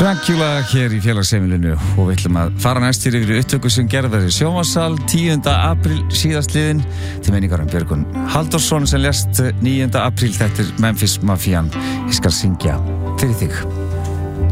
Dracula hér í félagsheimilinu og við ætlum að fara næst yfir upptöku sem gerðar í sjónvarpssal 10. apríl síðastliðinn til minningar Björgvin Halldórsson sem lést 9. apríl. Þetta Memphis Mafian. Ég skal syngja fyrir þig.